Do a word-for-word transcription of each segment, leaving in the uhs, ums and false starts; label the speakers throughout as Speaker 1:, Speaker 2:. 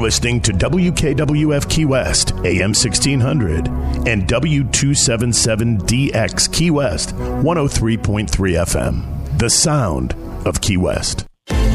Speaker 1: listening to W K W F Key West, A M sixteen hundred, and W two seventy-seven D X Key West, one oh three point three F M. The sound of Key West.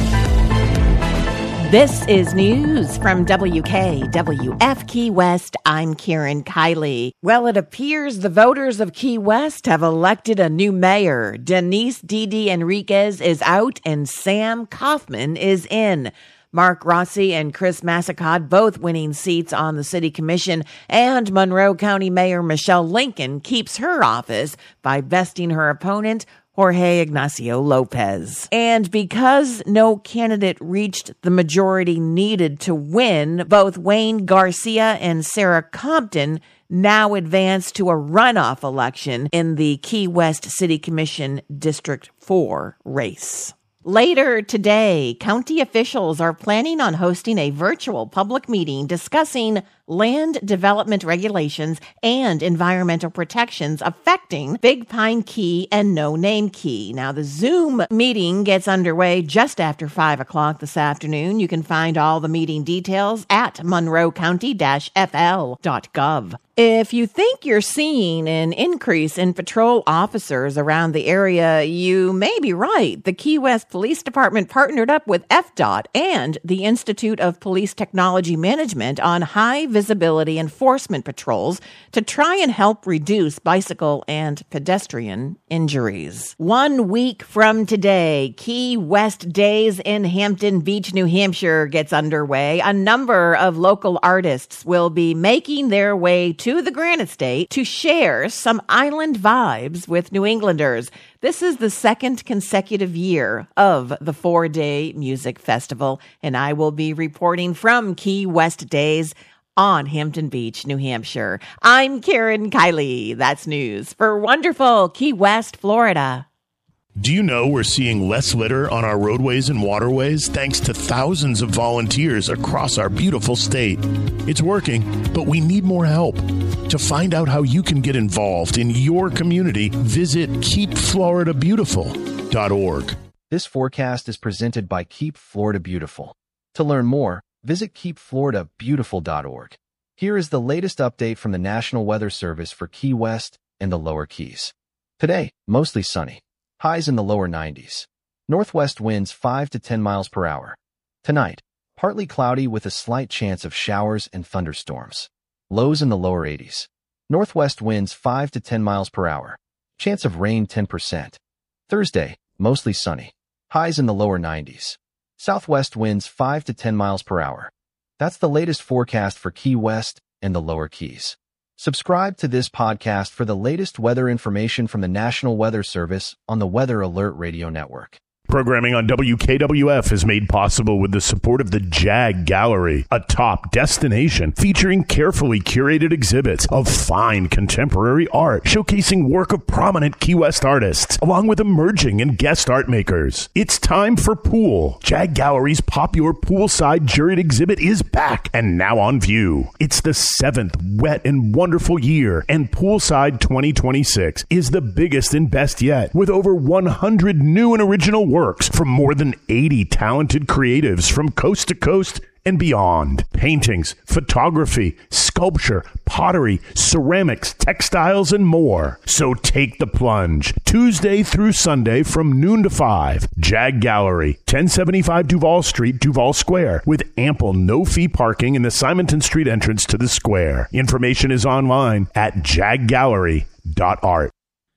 Speaker 2: This is news from W K W F Key West. I'm Karen Kiley. Well, it appears the voters of Key West have elected a new mayor. Denise Didi Enriquez is out and Sam Kaufman is in. Mark Rossi and Chris Massacott both winning seats on the city commission, and Monroe County Mayor Michelle Lincoln keeps her office by besting her opponent, Jorge Ignacio Lopez. And because no candidate reached the majority needed to win, both Wayne Garcia and Sarah Compton now advance to a runoff election in the Key West City Commission District four race. Later today, county officials are planning on hosting a virtual public meeting discussing land development regulations and environmental protections affecting Big Pine Key and No Name Key. Now, the Zoom meeting gets underway just after five o'clock this afternoon. You can find all the meeting details at monroe county dash f l dot gov. If you think you're seeing an increase in patrol officers around the area, you may be right. The Key West Police Department partnered up with F D O T and the Institute of Police Technology Management on high visibility enforcement patrols to try and help reduce bicycle and pedestrian injuries. One week from today, Key West Days in Hampton Beach, New Hampshire gets underway. A number of local artists will be making their way to to the Granite State to share some island vibes with New Englanders. This is the second consecutive year of the four-day music festival, and I will be reporting from Key West Days on Hampton Beach, New Hampshire. I'm Karen Kiley. That's news for wonderful Key West, Florida.
Speaker 1: Do you know we're seeing less litter on our roadways and waterways thanks to thousands of volunteers across our beautiful state? It's working, but we need more help. To find out how you can get involved in your community, visit keep florida beautiful dot org.
Speaker 3: This forecast is presented by Keep Florida Beautiful. To learn more, visit keep florida beautiful dot org. Here is the latest update from the National Weather Service for Key West and the Lower Keys. Today, mostly sunny. Highs in the lower nineties. Northwest winds five to ten miles per hour. Tonight, partly cloudy with a slight chance of showers and thunderstorms. Lows in the lower eighties. Northwest winds five to ten miles per hour. Chance of rain ten percent. Thursday, mostly sunny. Highs in the lower nineties. Southwest winds five to ten miles per hour. That's the latest forecast for Key West and the Lower Keys. Subscribe to this podcast for the latest weather information from the National Weather Service on the Weather Alert Radio Network.
Speaker 1: Programming on W K W F is made possible with the support of the Jag Gallery, a top destination featuring carefully curated exhibits of fine contemporary art showcasing work of prominent Key West artists, along with emerging and guest art makers. It's time for Pool. Jag Gallery's popular poolside juried exhibit is back and now on view. It's the seventh wet and wonderful year, and Poolside twenty twenty-six is the biggest and best yet, with over one hundred new and original works works from more than eighty talented creatives from coast to coast and beyond. Paintings, photography, sculpture, pottery, ceramics, textiles, and more. So take the plunge. Tuesday through Sunday from noon to five. Jag Gallery, ten seventy-five Duval Street, Duval Square, with ample no-fee parking in the Simonton Street entrance to the square. Information is online at jag gallery dot art.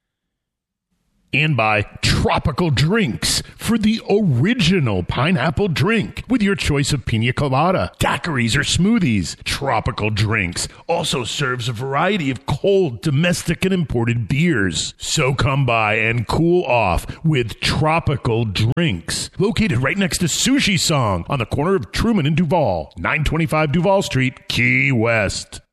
Speaker 1: And by Tropical Drinks for the original pineapple drink with your choice of pina colada, daiquiris, or smoothies. Tropical Drinks also serves a variety of cold, domestic, and imported beers. So come by and cool off with Tropical Drinks, located right next to Sushi Song on the corner of Truman and Duval, nine twenty-five Duval Street, Key West.